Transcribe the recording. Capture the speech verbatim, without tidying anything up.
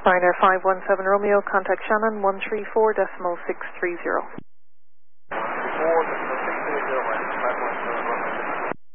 Ryanair five one seven Romeo, contact Shannon one three four decimal six three zero.